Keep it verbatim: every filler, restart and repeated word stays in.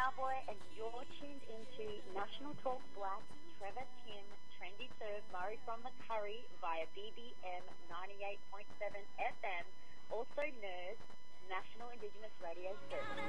Cowboy, and you're tuned into National Talk Black, Trevor Tim, Trendy Serve, Murray from the Curry via B B M ninety-eight point seven F M, also N E R S, National Indigenous Radio Service.